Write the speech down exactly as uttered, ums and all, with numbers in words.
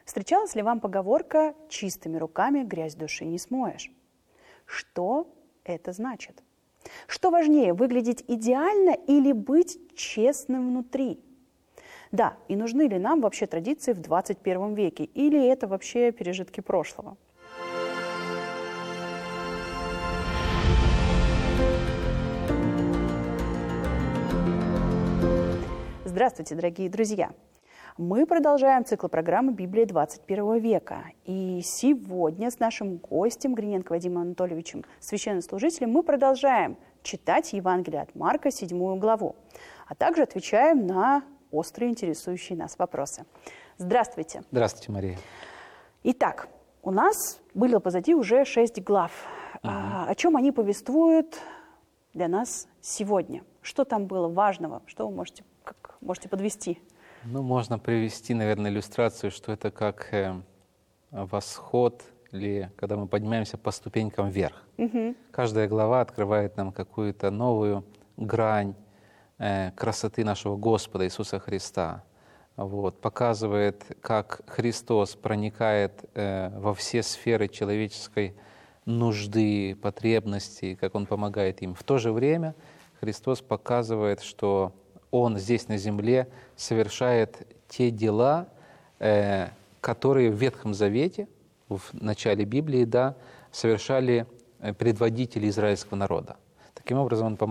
Встречалась ли вам поговорка «чистыми руками грязь души не смоешь»? Что это значит? Что важнее, выглядеть идеально или быть честным внутри? Да, и нужны ли нам вообще традиции в двадцать первом веке, или это вообще пережитки прошлого? Здравствуйте, дорогие друзья! Мы продолжаем цикл программы «Библия двадцать первого века». И сегодня с нашим гостем Гриненко Вадимом Анатольевичем, священнослужителем, мы продолжаем читать Евангелие от Марка, седьмую главу, а также отвечаем на острые интересующие нас вопросы. Здравствуйте. Здравствуйте, Мария. Итак, у нас было позади уже шесть глав. Угу. А, о чем они повествуют для нас сегодня? Что там было важного? Что вы можете, как можете подвести? Ну, можно привести, наверное, иллюстрацию, что это как э, восход, или когда мы поднимаемся по ступенькам вверх. Угу. Каждая глава открывает нам какую-то новую грань э, красоты нашего Господа Иисуса Христа. Вот, показывает, как Христос проникает э, во все сферы человеческой нужды, потребностей, как Он помогает им. В то же время Христос показывает, что Он здесь на земле совершает те дела, э, которые в Ветхом Завете, в начале Библии, да, совершали предводители израильского народа. Таким образом, Он помогает